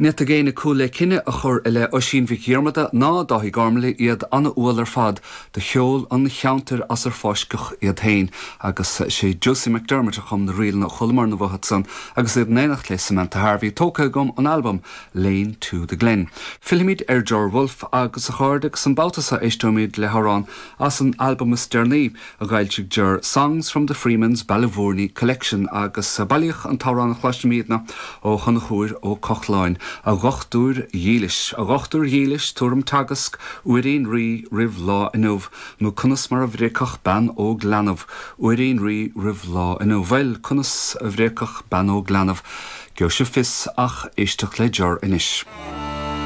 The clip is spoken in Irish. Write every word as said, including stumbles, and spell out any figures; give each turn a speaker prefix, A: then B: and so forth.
A: Net a géine coolla cinenne a chur ile ó sin bhí chéarmada ná dá hí garmla iad anna uail ar fad de cheol an cheantar as ar fáiscach iad hain agus sé Josie McDermott a chum na riil na chulmar na bhathat san agus iad néanacht lei Samantha Harvey tóca gom an album Lane to the Glen. Filmid ar Jar Wolf agus a cháirdeach san bátas a éistómid le harán as an album is Derní a gailteach jar Songs from the Freeman's Ballyvourney Collection agus a bailíoch an tárán a chláistimíadna ó chunachúir ó Cochláin. A ghochtúr dhéilis, a ghochtúr dhéilis túm tagasc uirín rí rih lá inóh nó cunas mar a bhrécach ban ó glanamh uirín rí rih lá inóh bhail cunas a bhrécach ban ó glanamh. Geo se fis ach éisteach le jar inis.